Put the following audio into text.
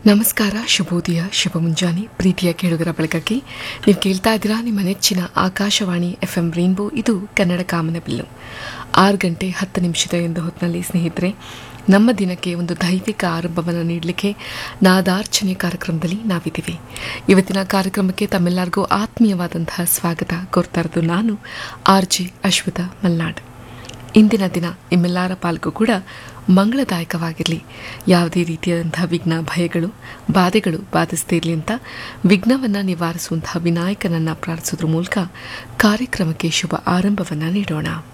ನಮಸ್ಕಾರ, ಶುಭೋದಯ, ಶುಭ ಮುಂಜಾನೆ ಪ್ರೀತಿಯ ಕೇಳುಗರ ಬಳಗಕ್ಕೆ. ನೀವು ಕೇಳ್ತಾ ಇದ್ದೀರಾ ನಿಮ್ಮ ನೆಚ್ಚಿನ ಆಕಾಶವಾಣಿ FM ರೈನ್ಬೋ. ಇದು ಕನ್ನಡ ಕಾಮನಬಿಲ್ಲು. 6 ಗಂಟೆ 10 ನಿಮಿಷದ ಎಂದು ಹೊತ್ತಿನಲ್ಲಿ ಸ್ನೇಹಿತರೆ, ನಮ್ಮ ದಿನಕ್ಕೆ ಒಂದು ದೈವಿಕ ಆರಂಭವನ್ನು ನೀಡಲಿಕ್ಕೆ ನಾದಾರ್ಚನೆ ಕಾರ್ಯಕ್ರಮದಲ್ಲಿ ನಾವಿದ್ದೀವಿ. ಇವತ್ತಿನ ಕಾರ್ಯಕ್ರಮಕ್ಕೆ ತಮ್ಮೆಲ್ಲರಿಗೂ ಆತ್ಮೀಯವಾದಂತಹ ಸ್ವಾಗತ ಕೋರ್ತಾ ಇರೋದು ನಾನು RJ ಅಶ್ವಥ ಮಲ್ನಾಡ್. ಇಂದಿನ ದಿನ ನಿಮ್ಮೆಲ್ಲರ ಪಾಲ್ಗೂ ಕೂಡ ಮಂಗಳದಾಯಕವಾಗಿರಲಿ. ಯಾವುದೇ ರೀತಿಯಾದಂತಹ ವಿಘ್ನ, ಭಯಗಳು, ಬಾಧೆಗಳು ಬಾಧಿಸದೇ ಇರಲಿ ಅಂತ ವಿಘ್ನವನ್ನು ನಿವಾರಿಸುವಂತಹ ವಿನಾಯಕನನ್ನು ಪ್ರಾರ್ಥಿಸೋದ್ರ ಮೂಲಕ ಕಾರ್ಯಕ್ರಮಕ್ಕೆ ಶುಭ ಆರಂಭವನ್ನು ನೀಡೋಣ.